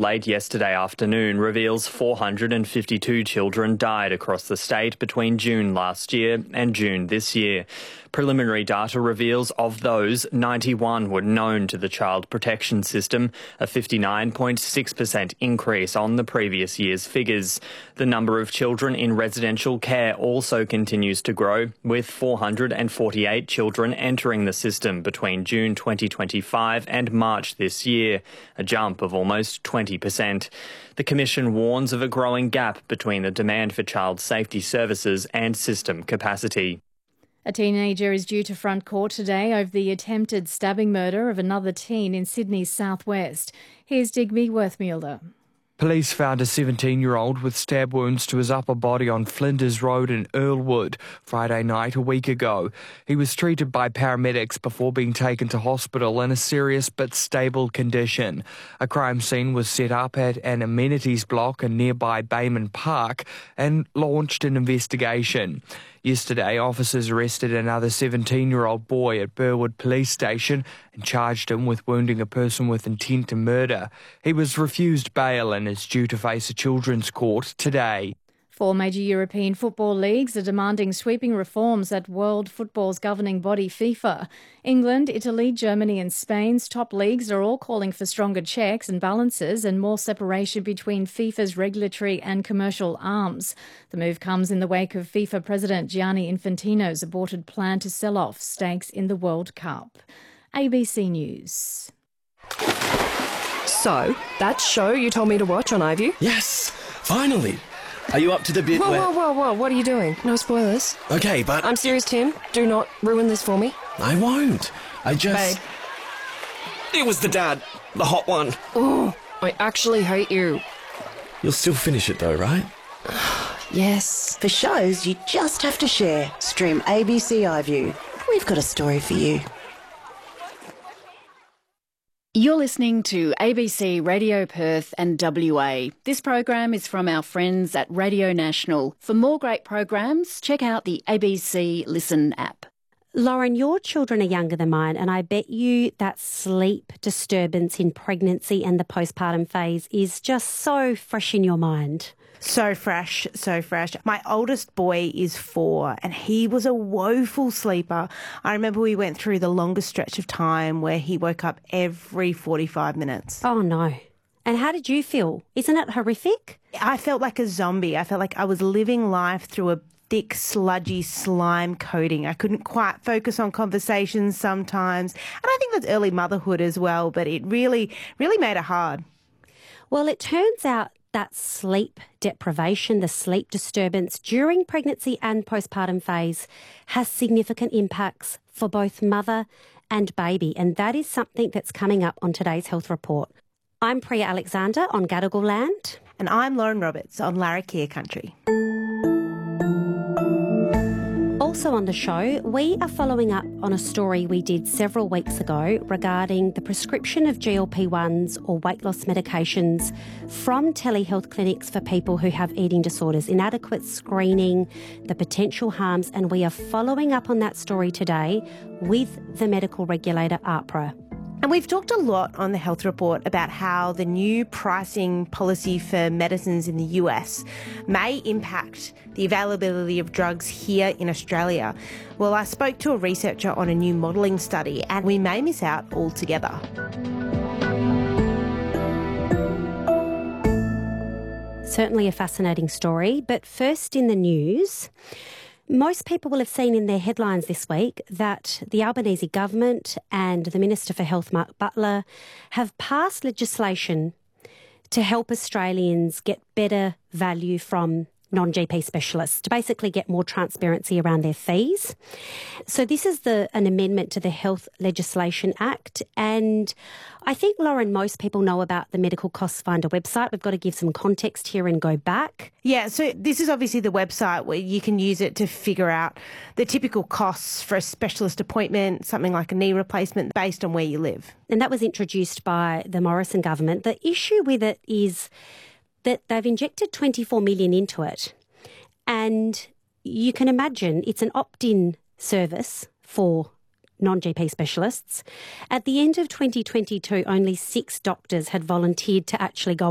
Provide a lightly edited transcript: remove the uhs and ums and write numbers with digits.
late yesterday afternoon reveals 452 children died across the state between June last year and June this year. Preliminary data reveals of those, 91 were known to the Child Protection System, a 59.6% increase on the previous year's figures. The number of children in residential care also continues to grow, with 448 children entering the system between June 2025 and March this year, a jump of almost 20%. The Commission warns of a growing gap between the demand for child safety services and system capacity. A teenager is due to front court today over the attempted stabbing murder of another teen in Sydney's southwest. Here's Digby Worthmulder. Police found a 17-year-old with stab wounds to his upper body on Flinders Road in Earlwood Friday night a week ago. He was treated by paramedics before being taken to hospital in a serious but stable condition. A crime scene was set up at an amenities block in nearby Bayman Park and launched an investigation. Yesterday, officers arrested another 17-year-old boy at Burwood Police Station and charged him with wounding a person with intent to murder. He was refused bail and is due to face a children's court today. 4 major European football leagues are demanding sweeping reforms at world football's governing body FIFA. England, Italy, Germany and Spain's top leagues are all calling for stronger checks and balances and more separation between FIFA's regulatory and commercial arms. The move comes in the wake of FIFA President Gianni Infantino's aborted plan to sell off stakes in the World Cup. ABC News. So, that show you told me to watch on iView? Yes, finally. Are you up to the bit where... Whoa, what are you doing? No spoilers. Okay, but... I'm serious, Tim. Do not ruin this for me. I won't. I just... Babe. It was the dad. The hot one. Oh, I actually hate you. You'll still finish it though, right? Yes. For shows you just have to share. Stream ABC iView. We've got a story for you. You're listening to ABC Radio Perth and WA. This program is from our friends at Radio National. For more great programs, check out the ABC Listen app. Lauren, your children are younger than mine, and I bet you that sleep disturbance in pregnancy and the postpartum phase is just so fresh in your mind. So fresh, so fresh. My oldest boy is 4 and he was a woeful sleeper. I remember we went through the longest stretch of time where he woke up every 45 minutes. Oh, no. And how did you feel? Isn't it horrific? I felt like a zombie. I felt like I was living life through a thick, sludgy slime coating. I couldn't quite focus on conversations sometimes. And I think that's early motherhood as well, but it really made it hard. Well, it turns out that sleep deprivation, the sleep disturbance during pregnancy and postpartum phase has significant impacts for both mother and baby. And that is something that's coming up on today's Health Report. I'm Priya Alexander on Gadigal land. And I'm Lauren Roberts on Larrakia Country. Also on the show, we are following up on a story we did several weeks ago regarding the prescription of GLP-1s or weight loss medications from telehealth clinics for people who have eating disorders, inadequate screening, the potential harms, and we are following up on that story today with the medical regulator AHPRA. And we've talked a lot on the Health Report about how the new pricing policy for medicines in the US may impact the availability of drugs here in Australia. Well, I spoke to a researcher on a new modelling study and we may miss out altogether. Certainly a fascinating story, but first in the news. Most people will have seen in their headlines this week that the Albanese government and the Minister for Health, Mark Butler, have passed legislation to help Australians get better value from non-GP specialists, to basically get more transparency around their fees. So this is an amendment to the Health Legislation Act. And I think, Lauren, most people know about the Medical Costs Finder website. We've got to give some context here and go back. Yeah, so this is obviously the website where you can use it to figure out the typical costs for a specialist appointment, something like a knee replacement, based on where you live. And that was introduced by the Morrison government. The issue with it is that they've injected $24 million into it. And you can imagine it's an opt-in service for non-GP specialists. At the end of 2022, only 6 doctors had volunteered to actually go